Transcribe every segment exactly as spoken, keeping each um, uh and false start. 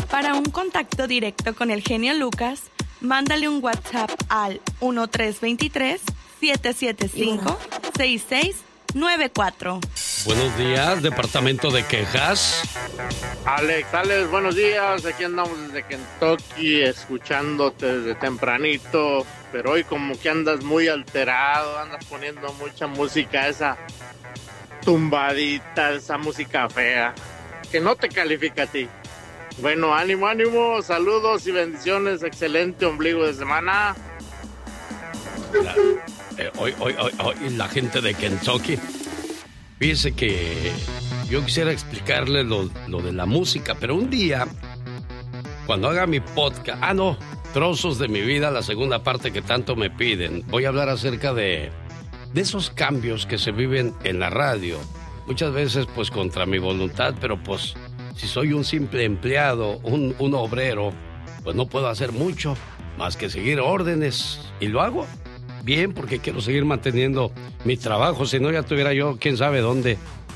Para un contacto directo con el genio Lucas, mándale un WhatsApp al uno tres dos tres, siete siete cinco, seis seis nueve cuatro. Buenos días, departamento de quejas. Alex, Alex, buenos días. Aquí andamos desde Kentucky escuchándote desde tempranito. Pero hoy como que andas muy alterado, andas poniendo mucha música, esa tumbadita, esa música fea, que no te califica a ti. Bueno, ánimo, ánimo, saludos y bendiciones, excelente ombligo de semana. La, eh, hoy, hoy, hoy, hoy, la gente de Kentucky, fíjese que yo quisiera explicarle lo, lo de la música, pero un día, cuando haga mi podcast, ah no, trozos de mi vida, la segunda parte que tanto me piden, voy a hablar acerca de, de esos cambios que se viven en la radio, muchas veces pues contra mi voluntad, pero pues si soy un simple empleado, un, un obrero, pues no puedo hacer mucho más que seguir órdenes. Y lo hago bien porque quiero seguir manteniendo mi trabajo. Si no, ya tuviera yo quién sabe dónde.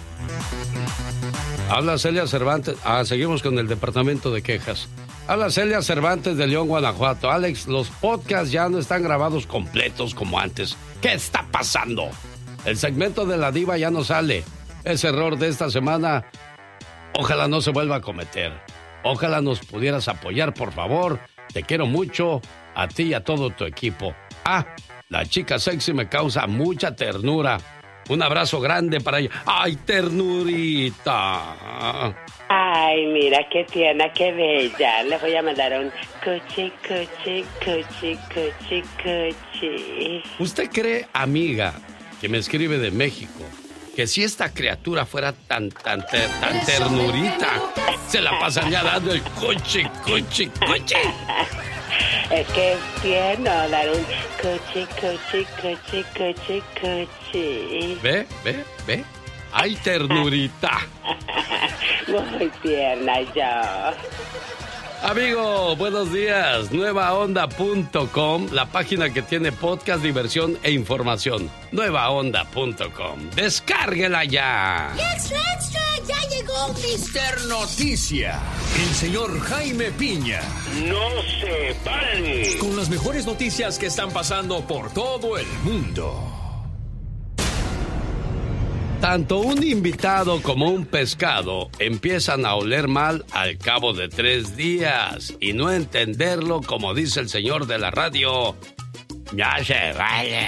Habla Celia Cervantes. Ah, seguimos con el departamento de quejas. Habla Celia Cervantes de León, Guanajuato. Alex, los podcasts ya no están grabados completos como antes. ¿Qué está pasando? El segmento de la diva ya no sale. Ese error de esta semana, ojalá no se vuelva a cometer. Ojalá nos pudieras apoyar, por favor. Te quiero mucho, a ti y a todo tu equipo. Ah, la chica sexy me causa mucha ternura. Un abrazo grande para ella. ¡Ay, ternurita! Ay, mira qué tierna, qué bella. Le voy a mandar un cuchi, cuchi, cuchi, cuchi, cuchi. ¿Usted cree, amiga, que me escribe de México, que si esta criatura fuera tan, tan, ter, tan ternurita, se la pasaría dando el cuchi, cuchi, cuchi? Es que es tierno dar un cuchi, cuchi, cuchi, cuchi, cuchi. ¿Ve? ¿Ve? ¿Ve? ¡Ay, ternurita! Muy tierna yo. Amigo, buenos días. nueva onda punto com, la página que tiene podcast, diversión e información. nueva onda punto com. ¡Descárguela ya! ¡Extra, extra! ¡Ya llegó mister Noticia! El señor Jaime Piña. ¡No se vale! Con las mejores noticias que están pasando por todo el mundo. Tanto un invitado como un pescado empiezan a oler mal al cabo de tres días y no entenderlo, como dice el señor de la radio. ¡Ya se vale!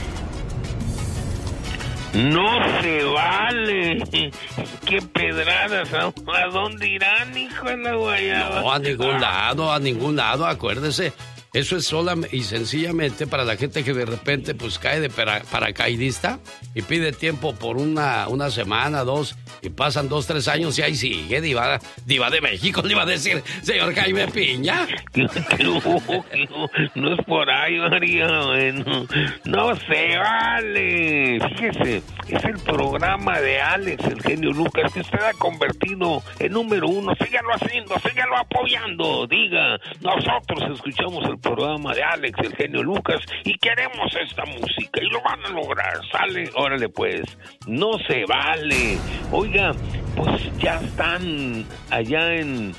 ¡No se vale! ¡Qué pedradas! ¿A dónde irán, hijo de la guayaba? No, a ningún lado, a ningún lado, acuérdese. Eso es sola y sencillamente para la gente que de repente pues cae de para, paracaidista y pide tiempo por una, una semana, dos, y pasan dos, tres años y ahí sigue, diva, diva de México, le iba a decir, señor Jaime Piña. No, no, no es por ahí, María, bueno, no se vale. Fíjese, es el programa de Alex, el genio Lucas, que usted ha convertido en número uno. Sígalo haciendo, sígalo apoyando, diga, nosotros escuchamos el programa de Alex, el genio Lucas, y queremos esta música, y lo van a lograr, sale, órale pues, no se vale. Oiga, pues ya están allá en,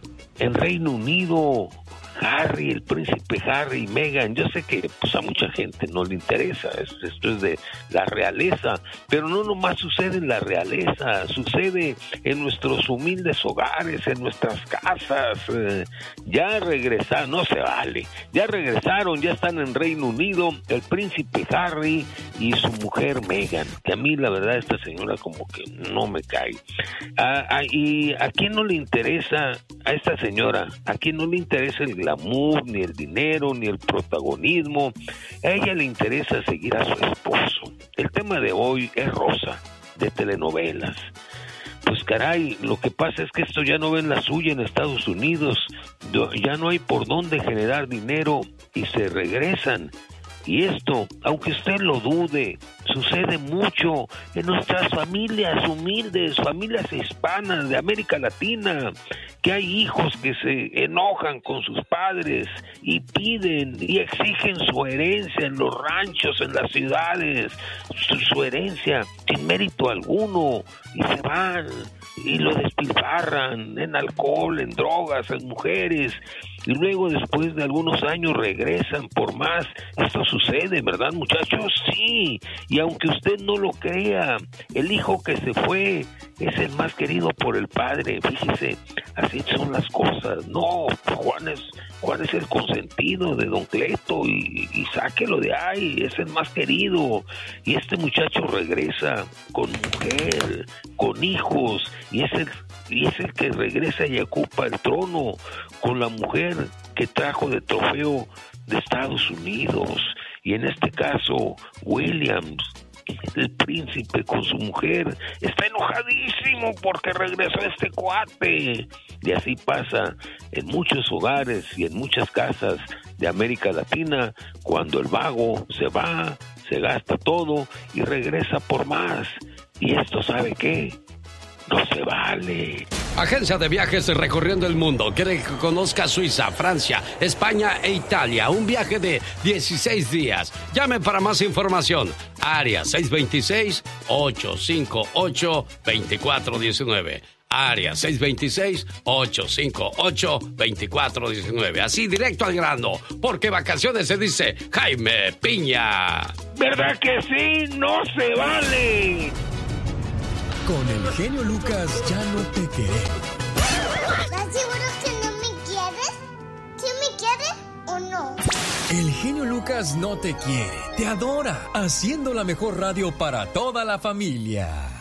en Reino Unido, Harry, el príncipe Harry y Meghan. Yo sé que pues a mucha gente no le interesa, esto, esto es de la realeza, pero no nomás sucede en la realeza, sucede en nuestros humildes hogares, en nuestras casas. Eh, ya regresaron, no se vale, ya regresaron, ya están en Reino Unido el príncipe Harry y su mujer Meghan, que a mí la verdad esta señora como que no me cae. Ah, ah, y a quién no le interesa a esta señora, a quién no le interesa el glamour, ni el dinero, ni el protagonismo. A ella le interesa seguir a su esposo. El tema de hoy es Rosa, de telenovelas. Pues caray, lo que pasa es que esto ya no ven la suya en Estados Unidos, ya no hay por dónde generar dinero y se regresan. Y esto, aunque usted lo dude, sucede mucho en nuestras familias humildes, familias hispanas de América Latina, que hay hijos que se enojan con sus padres y piden y exigen su herencia en los ranchos, en las ciudades, su, su herencia sin mérito alguno, y se van y lo despilfarran en alcohol, en drogas, en mujeres, y luego después de algunos años regresan por más. Esto sucede, ¿verdad, muchachos? Sí, y aunque usted no lo crea, el hijo que se fue es el más querido por el padre. Fíjese, así son las cosas. No, Juan es, Juan es el consentido de don Cleto, y, y sáquelo de ahí, es el más querido. Y este muchacho regresa con mujer, con hijos, y es el, y es el que regresa y ocupa el trono con la mujer que trajo de trofeo de Estados Unidos. Y en este caso, Williams, el príncipe con su mujer, está enojadísimo porque regresó este cuate. Y así pasa en muchos hogares y en muchas casas de América Latina, cuando el vago se va, se gasta todo y regresa por más. Y esto, ¿sabe qué? No se vale. Agencia de viajes recorriendo el mundo. Quiere que conozca Suiza, Francia, España e Italia. Un viaje de dieciséis días. Llame para más información. Área seis dos seis, ocho cinco ocho, dos cuatro uno nueve. Área seis dos seis, ocho cinco ocho, dos cuatro uno nueve. Así, directo al grano. Porque vacaciones se dice Jaime Piña. ¿Verdad que sí? ¡No se vale! Con el genio Lucas ya no te queremos. ¿Estás seguro que no me quieres? ¿Sí me quieres o no? El genio Lucas no te quiere, te adora, haciendo la mejor radio para toda la familia.